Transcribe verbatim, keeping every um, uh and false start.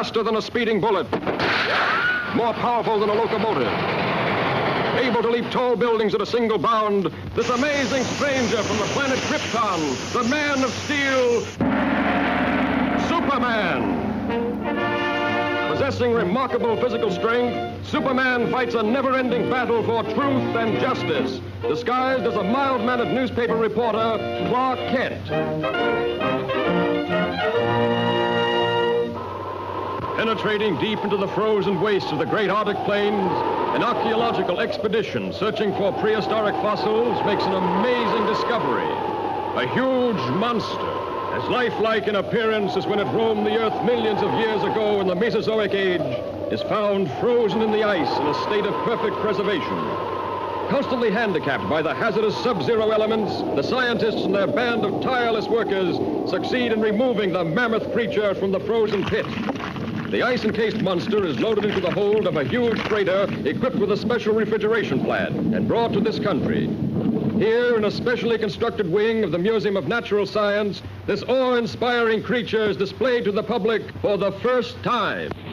faster than a speeding bullet, more powerful than a locomotive, able to leap tall buildings at a single bound, this amazing stranger from the planet Krypton, the Man of Steel, Superman. Possessing remarkable physical strength, Superman fights a never-ending battle for truth and justice, disguised as a mild-mannered newspaper reporter, Clark Kent. Penetrating deep into the frozen wastes of the great Arctic plains, an archaeological expedition searching for prehistoric fossils makes an amazing discovery. A huge monster, as lifelike in appearance as when it roamed the earth millions of years ago in the Mesozoic age, is found frozen in the ice in a state of perfect preservation. Constantly handicapped by the hazardous sub-zero elements, the scientists and their band of tireless workers succeed in removing the mammoth creature from the frozen pit. The ice-encased monster is loaded into the hold of a huge freighter equipped with a special refrigeration plant and brought to this country. Here, in a specially constructed wing of the Museum of Natural Science, this awe-inspiring creature is displayed to the public for the first time.